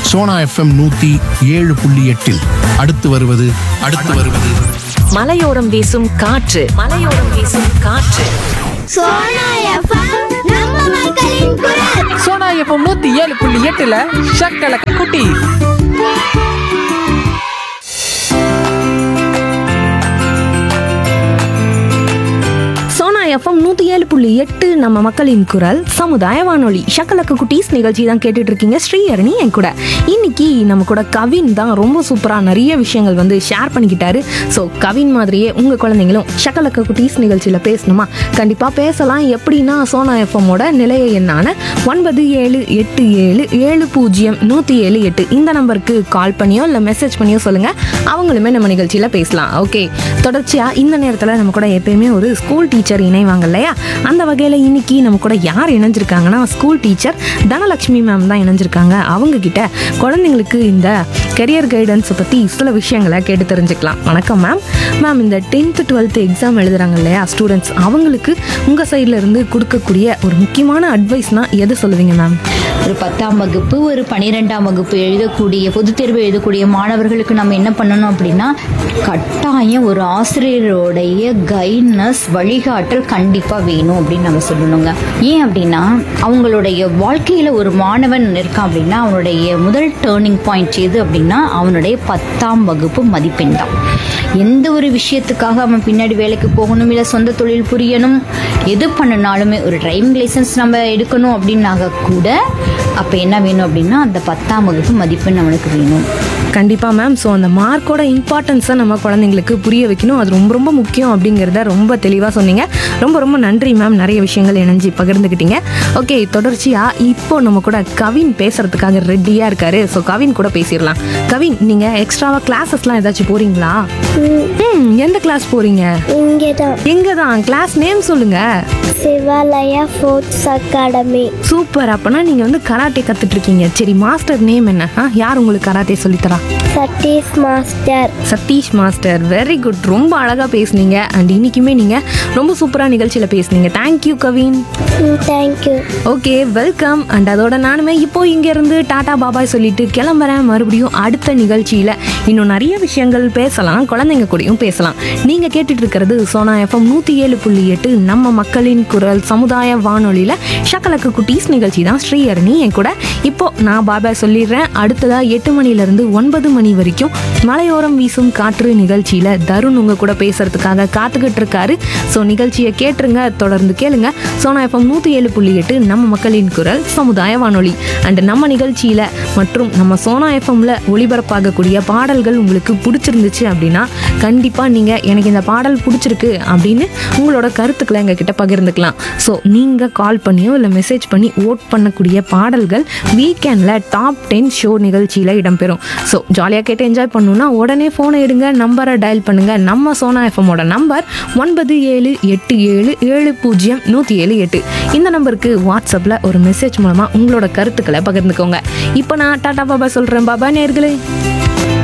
Sona FM 107.8 அடுத்து வருவது மலையோரம் வீசும் காற்று சோனா எஃப்எம் நம்ம மக்களின் குரல். சோனா எஃப்எம் 107.8 ஷக்கலக்க குட்டி. எஃப்எம் 107.8 நம்ம மக்களின் குரல் சமுதாய வானொலி ஷக்கலக்க குட்டீஸ் நிகழ்ச்சி தான் கேட்டுட்டு இருக்கீங்க. ஸ்ரீஹரணி என் கூட. இன்னைக்கு நம்ம கூட கவின் தான் ரொம்ப சூப்பராக நிறைய விஷயங்கள் வந்து ஷேர் பண்ணிக்கிட்டாரு. ஸோ கவின் மாதிரியே உங்கள் குழந்தைங்களும் ஷக்கலக்க குட்டீஸ் நிகழ்ச்சியில் பேசணுமா? கண்டிப்பாக பேசலாம். எப்படின்னா சோனா எஃப்எம்மோட நிலைய எண்ணான 9787700178 இந்த நம்பருக்கு கால் பண்ணியோ இல்லை மெசேஜ் பண்ணியோ சொல்லுங்கள். அவங்களுமே நம்ம நிகழ்ச்சியில் பேசலாம். ஓகே, தொடர்ச்சியாக இந்த நேரத்தில் நம்ம கூட எப்பயுமே ஒரு ஸ்கூல் டீச்சர் இணைவாங்க இல்லையா? அந்த வகையில் இன்னைக்கு நம்ம கூட யார் இணைஞ்சிருக்காங்கன்னா ஸ்கூல் டீச்சர் தனலட்சுமி மேம் தான் இணைஞ்சிருக்காங்க. அவங்க கிட்ட குழந்தைங்களுக்கு இந்த கெரியர் கைடன்ஸை பற்றி சில விஷயங்களை கேட்டு தெரிஞ்சுக்கலாம். வணக்கம் மேம். மேம், இந்த 10th 12th எக்ஸாம் எழுதுறாங்க இல்லையா ஸ்டூடெண்ட்ஸ், அவங்களுக்கு உங்கள் சைடில் இருந்து கொடுக்கக்கூடிய ஒரு முக்கியமான அட்வைஸ்னால் எது சொல்லுவீங்க மேம்? ஒரு 10ஆம் வகுப்பு ஒரு 12ஆம் வகுப்பு எழுதக்கூடிய பொதுத் தேர்வு எழுதக்கூடிய மாணவர்களுக்கு நம்ம என்ன பண்ணணும் அப்படின்னா, கட்டாயம் ஒரு ஆசிரியருடைய கைட்னஸ் வழிகாட்டல் கண்டிப்பாக வேணும் அப்படின்னு நம்ம சொல்லணுங்க. ஏன் அப்படின்னா, அவங்களுடைய வாழ்க்கையில் ஒரு மாணவன் இருக்கான் அப்படின்னா அவனுடைய முதல் டேர்னிங் பாயிண்ட் எது அப்படின்னா அவனுடைய 10ஆம் வகுப்பு மதிப்பெண் தான். எந்த ஒரு விஷயத்துக்காக அவன் பின்னாடி வேலைக்கு போகணும், இல்லை சொந்த தொழில் புரியணும், எது பண்ணினாலுமே ஒரு டிரைவிங் லைசன்ஸ் நம்ம எடுக்கணும் அப்படின்னாக கூட அப்போ என்ன வேணும் அப்படின்னா அந்த 10ஆம் வகுப்பு மதிப்பெண் அவனுக்கு வேணும். கண்டிப்பாக மேம். ஸோ அந்த மார்க்கோட இம்பார்ட்டன்ஸை நம்ம குழந்தைங்களுக்கு புரிய வைக்கணும். அது ரொம்ப ரொம்ப முக்கியம் அப்படிங்கிறத ரொம்ப தெளிவாக சொன்னீங்க. ரொம்ப ரொம்ப நன்றி மேம். நிறைய விஷயங்கள் இணைஞ்சு பகிர்ந்துக்கிட்டீங்க. ஓகே, தொடர்ச்சியாக இப்போ நம்ம கூட கவின் பேசுறதுக்காக ரெடியாக இருக்காரு. ஸோ கவின் கூட பேசிடலாம். கவின், நீங்கள் எக்ஸ்ட்ராவாக கிளாஸஸ்லாம் ஏதாச்சும் போகிறீங்களா? எந்த கிளாஸ் போகிறீங்க? எங்கே தான்? கிளாஸ் நேம் சொல்லுங்க. Shivalaya sports academy. சூப்பர். அப்போனா நீங்கள் வந்து கராட்டே கற்றுட்டு இருக்கீங்க. சரி, மாஸ்டர் நேம் என்ன? யார் உங்களுக்கு karate சொல்லித்தரா? Satish master. Satish master. Very good. ரொம்ப அழகாக பேசுனீங்க. அண்ட் இன்னைக்குமே நீங்கள் ரொம்ப சூப்பராக நிகழ்ச்சியில் பேசுனீங்க. Thank you Kavin. Thank you. Okay, welcome. And அதோட நானுமே இப்போ இங்கேருந்து டாடா பாபாய் சொல்லிட்டு கிளம்புறேன். மறுபடியும் அடுத்த நிகழ்ச்சியில் இன்னும் நிறைய விஷயங்கள் பேசலாம், குழந்தைங்க கூடயும் பேசலாம். நீங்கள் கேட்டுட்டு இருக்கிறது சோனா எஃப்எம் 107.8 நம்ம மக்களின் குரல் சமுதாய வானொலியில் ஷக்கலக்கு குட்டீஸ் நிகழ்ச்சி தான். ஸ்ரீஹரணி என் கூட. இப்போ நான் பாபாய் சொல்லிடுறேன். அடுத்ததாக 8 மணிலேருந்து 9 மணி வரைக்கும் மலையோரம் வீசும் காற்று நிகழ்ச்சியில் தருண் உங்கள் கூட பேசுறதுக்காக காத்துக்கிட்டு இருக்காரு. ஸோ நிகழ்ச்சியை கேட்டுருங்க, தொடர்ந்து கேளுங்க. சோனா எஃப்எம் 107.8 நம்ம மக்களின் குரல் சமுதாய வானொலி. அண்ட் நம்ம நிகழ்ச்சியில் மற்றும் நம்ம சோனா எஃப்எம்ல ஒளிபரப்பாகக்கூடிய பாடல்கள் உங்களுக்கு பிடிச்சிருந்துச்சு அப்படின்னா கண்டிப்பாக நீங்கள் எனக்கு இந்த பாடல் பிடிச்சிருக்கு அப்படின்னு உங்களோட கருத்துக்களை எங்ககிட்ட பகிர்ந்துக்கலாம். ஸோ நீங்கள் கால் பண்ணியோ இல்லை மெசேஜ் பண்ணி ஓட் பண்ணக்கூடிய பாடல்கள் வீக்கெண்டில் டாப் 10 ஷோ நிகழ்ச்சியில் இடம்பெறும். ஸோ ஜாலியாக கேட்டு என்ஜாய் பண்ணணுன்னா உடனே ஃபோனை எடுங்க, நம்பரை டயல் பண்ணுங்கள். நம்ம சோனா எஃப்எம்மோட நம்பர் 9787700178. இந்த நம்பருக்கு வாட்ஸ்அப்பில் ஒரு மெசேஜ் மூலமாக உங்களோட கருத்துக்களை பகிர்ந்துக்கோங்க. இப்போ நான் டாடா பாபா சொல்கிறேன். பாபா நேயர்களே.